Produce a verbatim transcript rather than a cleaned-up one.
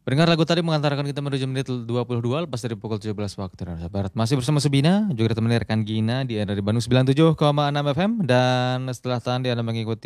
Pendengar lagu tadi mengantarkan kita menuju menit dua puluh dua lepas dari pukul tujuh belas waktu Indonesia Barat. Masih bersama Subina, juga ditemani rekan Gina di dari Bandung sembilan puluh tujuh koma enam F M dan setelah tadi Anda mengikuti